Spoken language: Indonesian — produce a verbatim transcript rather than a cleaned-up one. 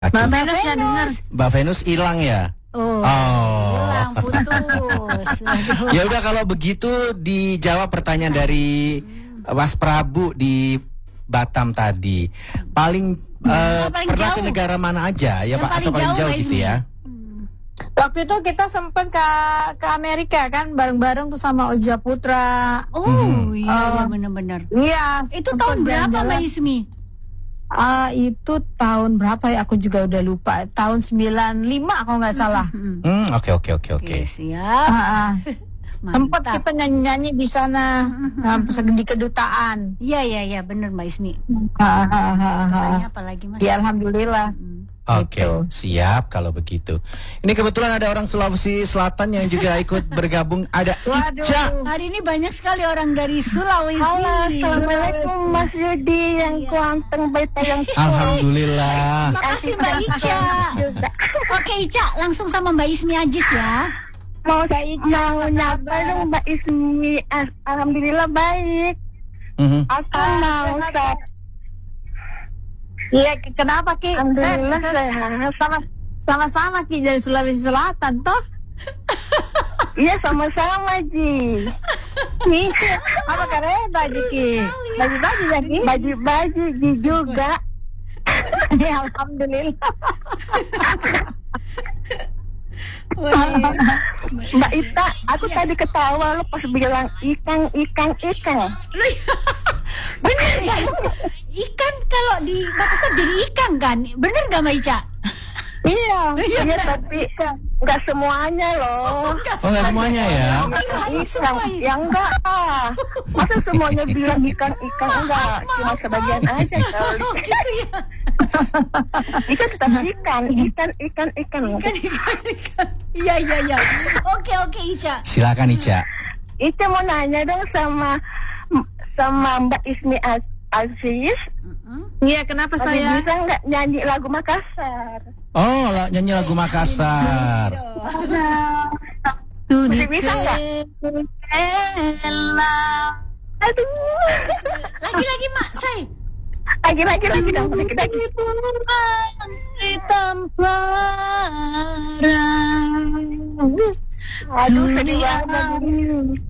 Mbak Aku. Venus nggak dengar. Mbak Venus hilang ya? Oh, Oh. hilang putus. Aduh. Ya udah kalau begitu dijawab pertanyaan dari Mas Prabu di Batam tadi. Paling, eh, paling pernah jauh. ke negara mana aja ya Yang Pak? Atau paling paling jauh, jauh Mbak gitu Ismi. ya? Waktu itu kita sempat ke ke Amerika kan bareng-bareng tuh sama Oja Putra. Oh Hmm. iya, iya Oh. benar-benar. Iya. Itu sempet tahun berapa jalan-jalan. Mbak Ismi? Ah, itu tahun berapa ya? Aku juga udah lupa. Tahun sembilan puluh lima kalau nggak salah. Hmm. Hmm, oke oke oke oke. Oke, siap. Ah, ah. Sempat Mantap. kita nyanyi-nyanyi di sana nah, di kedutaan. Iya iya iya benar Mbak Ismi. Ah, ah, ah, ah. Tanya apa lagi Mas? Ya alhamdulillah. Hmm. Oke, Gitu. siap kalau begitu. Ini kebetulan ada orang Sulawesi Selatan yang juga ikut bergabung. Ada Waduh. Ica. Hari ini banyak sekali orang dari Sulawesi. Halo, Assalamualaikum Mas Yudi yang Iya. kuanteng baita yang Alhamdulillah. Makasih Mbak Ica. Oke Ica, langsung sama Mbak Ismi Ajis ya. mau Kak Ica, mau apa nyapa kabar? dong Mbak Ismi. Al- Alhamdulillah baik. Mhm. Aku Ah, mau kenapa? sap. Iya, Ki, kenapa Ki? Alhamdulillah Saya- saya- sehat. sama sama-sama Ki dari Sulawesi Selatan toh. Iya sama-sama Ji. Nih Apa keren baju Ki? Baju-baju ya Ki? baju-baju Ji juga. Ya, alhamdulillah. Wih. Mbak Ita, aku tadi ketawa lo pas bilang ikan ikan ikan. Bener kan? Ikan kalau di Makassar jadi ikan kan? Bener gak Mbak Ica? Iya, iya tapi nggak semuanya loh. Oh nggak semuanya ya? Ikan, ya enggak ah. Masa semuanya bilang ikan ikan enggak, cuma sebagian aja kali. Oh gitu ya. Ikan tetap ikan, ikan ikan ikan. Ikan ikan ikan. Iya iya iya. Oke oke Ica. Silakan Ica. Itu mau nanya dong sama sama Mbak Ismi Az- Aziz, Iya, kenapa tadi saya? bisa nggak nyanyi lagu Makassar? Oh, la- nyanyi lagu Makassar. Tuh di Masih bisa nggak? Ella. Aduh, Lagi-lagi Mak, say. lagi lagi lagi dong, lagi lagi. Di tempat Aduh, sedih banget.